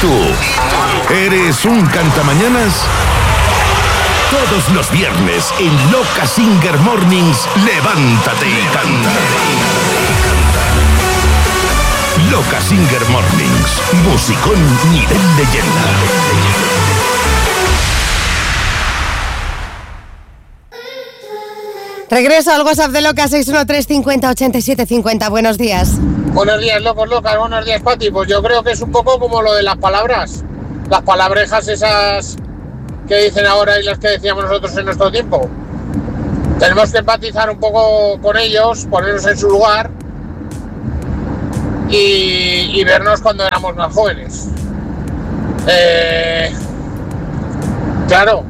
tú eres un cantamañanas? Todos los viernes en Loca Singer Mornings, levántate y canta. Loca Singer Mornings, musicón nivel leyenda. Regreso al WhatsApp de Loca, 613 50 87 50. Buenos días. Buenos días, locos, locas. Buenos días, Pati. Pues yo creo que es un poco como lo de las palabras. Las palabrejas esas que dicen ahora y las que decíamos nosotros en nuestro tiempo. Tenemos que empatizar un poco con ellos, ponernos en su lugar y vernos cuando éramos más jóvenes. Claro.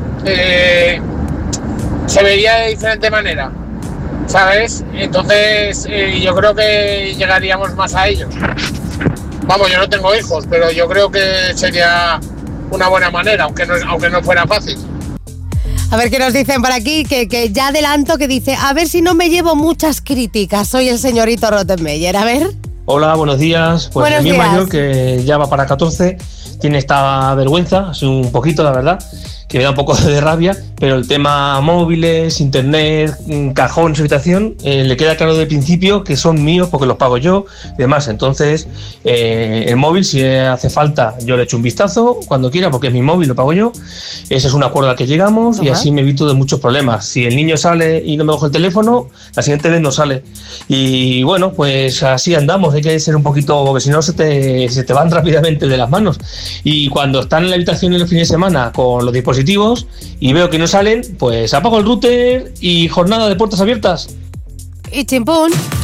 Se vería de diferente manera, ¿sabes? Entonces yo creo que llegaríamos más a ellos. Vamos, yo no tengo hijos, pero yo creo que sería una buena manera, aunque no fuera fácil. A ver qué nos dicen por aquí, que ya adelanto que dice, a ver si no me llevo muchas críticas. Soy el señorito Rottenmeier, a ver. Hola, buenos días. Pues buenos mi días. mayor, que ya va para 14, tiene esta vergüenza, así un poquito, la verdad, que me da un poco de rabia, pero el tema móviles, internet, cajón en su habitación, le queda claro de principio que son míos porque los pago yo y demás. Entonces, el móvil, si hace falta, yo le echo un vistazo cuando quiera porque es mi móvil, lo pago yo. Ese es un acuerdo al que llegamos. Y así me evito de muchos problemas. Si el niño sale y no me coge el teléfono, la siguiente vez no sale. Y bueno, pues así andamos. Hay que ser un poquito, porque si no se te van rápidamente de las manos. Y cuando están en la habitación en los fines de semana con los dispositivos y veo que no salen, pues apago el router y jornada de puertas abiertas. Y chimpún.